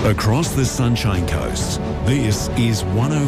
Across the Sunshine Coast, this is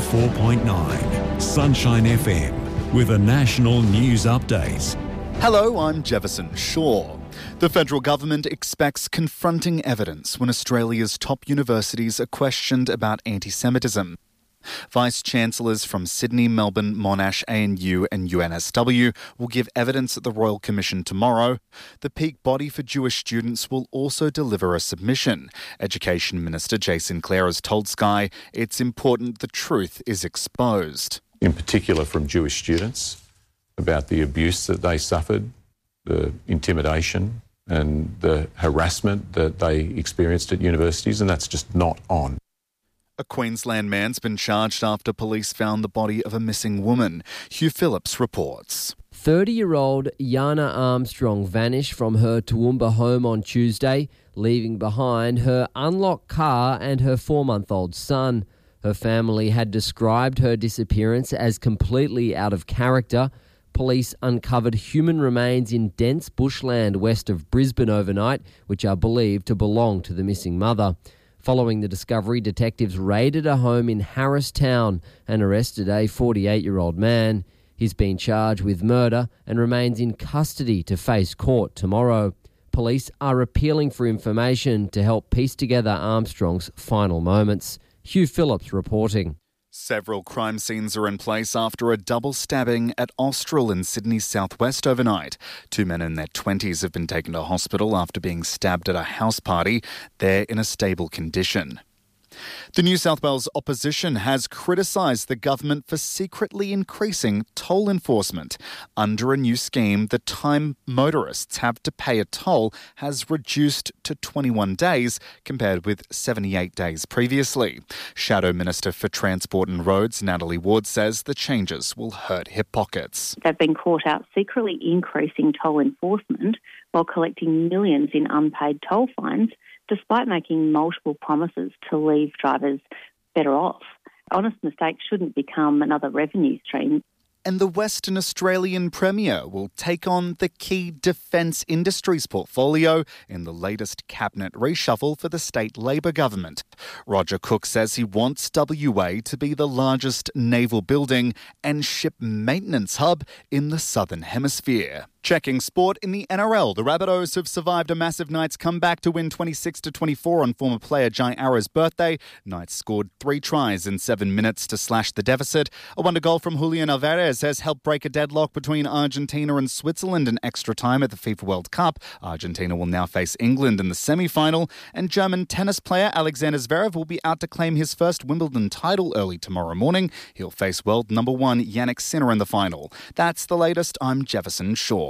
104.9 Sunshine FM with a national news update. Hello, I'm Jefferson Shaw. The federal government expects confronting evidence when Australia's top universities are questioned about anti-Semitism. Vice-Chancellors from Sydney, Melbourne, Monash, ANU and UNSW will give evidence at the Royal Commission tomorrow. The peak body for Jewish students will also deliver a submission. Education Minister Jason Clare has told Sky it's important the truth is exposed. In particular from Jewish students about the abuse that they suffered, the intimidation and the harassment that they experienced at universities, and that's just not on. A Queensland man's been charged after police found the body of a missing woman. Hugh Phillips reports. 30-year-old Yana Armstrong vanished from her Toowoomba home on Tuesday, leaving behind her unlocked car and her 4-month-old son. Her family had described her disappearance as completely out of character. Police uncovered human remains in dense bushland west of Brisbane overnight, which are believed to belong to the missing mother. Following the discovery, detectives raided a home in Harristown and arrested a 48-year-old man. He's been charged with murder and remains in custody to face court tomorrow. Police are appealing for information to help piece together Armstrong's final moments. Hugh Phillips reporting. Several crime scenes are in place after a double stabbing at Austral in Sydney's southwest overnight. 2 men in their 20s have been taken to hospital after being stabbed at a house party. They're in a stable condition. The New South Wales opposition has criticised the government for secretly increasing toll enforcement. Under a new scheme, the time motorists have to pay a toll has reduced to 21 days compared with 78 days previously. Shadow Minister for Transport and Roads, Natalie Ward, says the changes will hurt hip pockets. They've been caught out secretly increasing toll enforcement while collecting millions in unpaid toll fines, despite making multiple promises to leave drivers better off. Honest mistakes shouldn't become another revenue stream. And the Western Australian Premier will take on the key defence industries portfolio in the latest cabinet reshuffle for the state Labor government. Roger Cook says he wants WA to be the largest naval building and ship maintenance hub in the Southern Hemisphere. Checking sport in the NRL, the Rabbitohs have survived a massive Knights comeback to win 26-24 on former player Jai Arrow's birthday. Knights scored 3 tries in 7 minutes to slash the deficit. A wonder goal from Julian Alvarez has helped break a deadlock between Argentina and Switzerland in extra time at the FIFA World Cup. Argentina will now face England in the semi-final, and German tennis player Alexander Zverev will be out to claim his first Wimbledon title early tomorrow morning. He'll face world number 1 Jannik Sinner in the final. That's the latest. I'm Jefferson Shaw.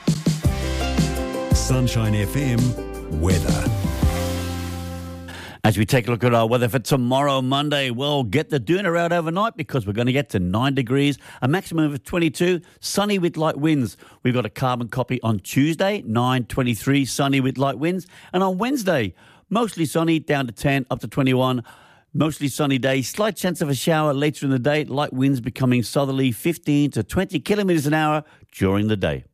Sunshine FM weather. As we take a look at our weather for tomorrow, Monday, well, get the doona out overnight because we're going to get to 9 degrees, a maximum of 22, sunny with light winds. We've got a carbon copy on Tuesday, 9:23, sunny with light winds. And on Wednesday, mostly sunny, down to 10, up to 21. Mostly sunny day, slight chance of a shower later in the day, light winds becoming southerly 15 to 20 kilometres an hour during the day.